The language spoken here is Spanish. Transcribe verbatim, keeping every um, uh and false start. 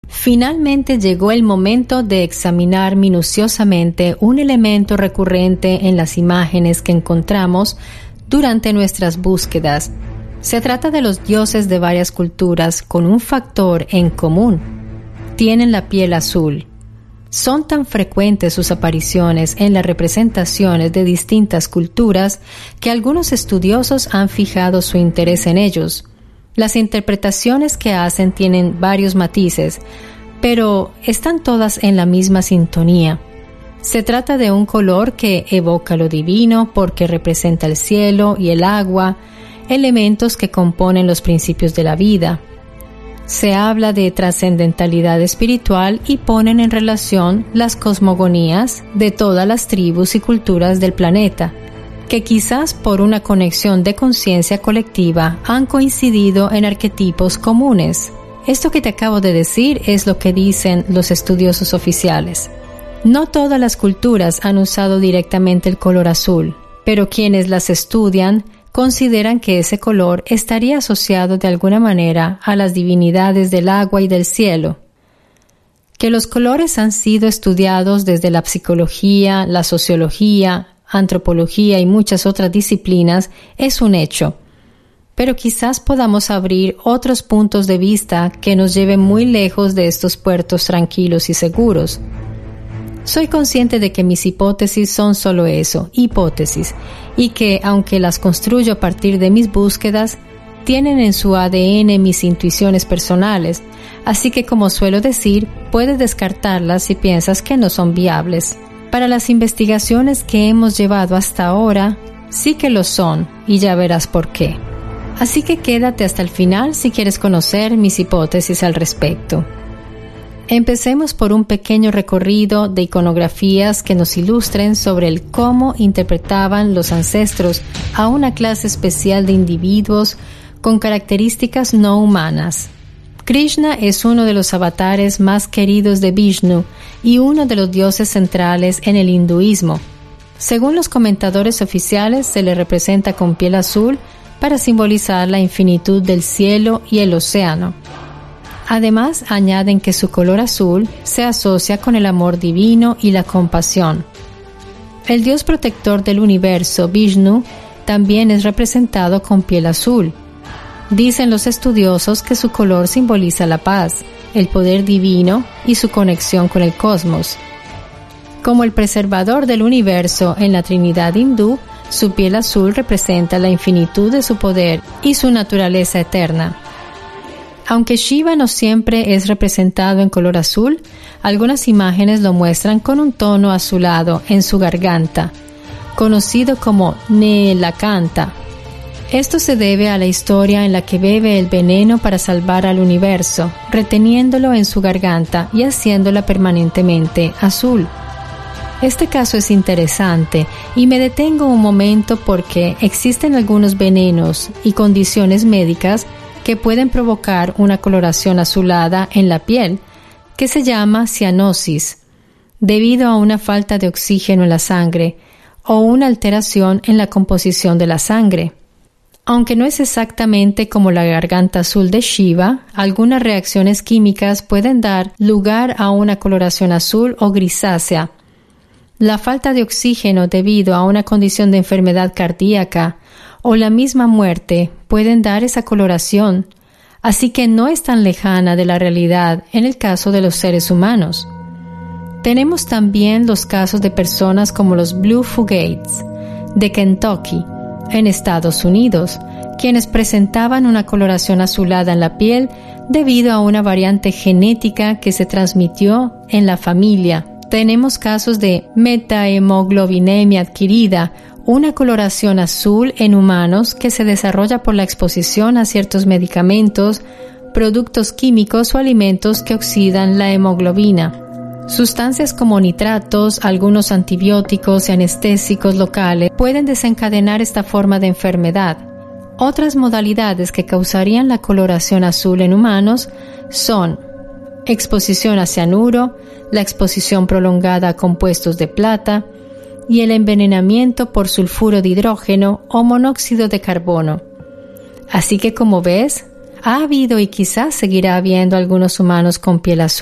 Finalmente llegó el momento de examinar minuciosamente un elemento recurrente en las imágenes que encontramos durante nuestras búsquedas. Se trata de los dioses de varias culturas con un factor en común. Tienen la piel azul. Son tan frecuentes sus apariciones en las representaciones de distintas culturas que algunos estudiosos han fijado su interés en ellos. Las interpretaciones que hacen tienen varios matices, pero están todas en la misma sintonía. Se trata de un color que evoca lo divino porque representa el cielo y el agua, elementos que componen los principios de la vida. Se habla de trascendentalidad espiritual y ponen en relación las cosmogonías de todas las tribus y culturas del planeta, que quizás por una conexión de conciencia colectiva han coincidido en arquetipos comunes. Esto que te acabo de decir es lo que dicen los estudiosos oficiales. No todas las culturas han usado directamente el color azul, pero quienes las estudian consideran que ese color estaría asociado de alguna manera a las divinidades del agua y del cielo. Que los colores han sido estudiados desde la psicología, la sociología, antropología y muchas otras disciplinas es un hecho, pero quizás podamos abrir otros puntos de vista que nos lleven muy lejos de estos puertos tranquilos y seguros. Soy consciente de que mis hipótesis son solo eso, hipótesis, y que, aunque las construyo a partir de mis búsquedas, tienen en su A D N mis intuiciones personales, así que, como suelo decir, puedes descartarlas si piensas que no son viables. Para las investigaciones que hemos llevado hasta ahora, sí que lo son, y ya verás por qué. Así que quédate hasta el final si quieres conocer mis hipótesis al respecto. Empecemos por un pequeño recorrido de iconografías que nos ilustren sobre el cómo interpretaban los ancestros a una clase especial de individuos con características no humanas. Krishna es uno de los avatares más queridos de Vishnu y uno de los dioses centrales en el hinduismo. Según los comentadores oficiales, se le representa con piel azul para simbolizar la infinitud del cielo y el océano. Además, añaden que su color azul se asocia con el amor divino y la compasión. El dios protector del universo, Vishnu, también es representado con piel azul. Dicen los estudiosos que su color simboliza la paz, el poder divino y su conexión con el cosmos. Como el preservador del universo en la Trinidad hindú, su piel azul representa la infinitud de su poder y su naturaleza eterna. Aunque Shiva no siempre es representado en color azul, algunas imágenes lo muestran con un tono azulado en su garganta, conocido como Neelakanta. Esto se debe a la historia en la que bebe el veneno para salvar al universo, reteniéndolo en su garganta y haciéndola permanentemente azul. Este caso es interesante y me detengo un momento porque existen algunos venenos y condiciones médicas que pueden provocar una coloración azulada en la piel, que se llama cianosis, debido a una falta de oxígeno en la sangre o una alteración en la composición de la sangre. Aunque no es exactamente como la garganta azul de Shiva, algunas reacciones químicas pueden dar lugar a una coloración azul o grisácea. La falta de oxígeno debido a una condición de enfermedad cardíaca o la misma muerte pueden dar esa coloración, así que no es tan lejana de la realidad en el caso de los seres humanos. Tenemos también los casos de personas como los Blue Fugates de Kentucky, en Estados Unidos, quienes presentaban una coloración azulada en la piel debido a una variante genética que se transmitió en la familia. Tenemos casos de metahemoglobinemia adquirida, una coloración azul en humanos que se desarrolla por la exposición a ciertos medicamentos, productos químicos o alimentos que oxidan la hemoglobina. Sustancias como nitratos, algunos antibióticos y anestésicos locales pueden desencadenar esta forma de enfermedad. Otras modalidades que causarían la coloración azul en humanos son exposición a cianuro, la exposición prolongada a compuestos de plata y el envenenamiento por sulfuro de hidrógeno o monóxido de carbono. Así que, como ves, Ha habido y quizás seguirá habiendo algunos humanos con piel azul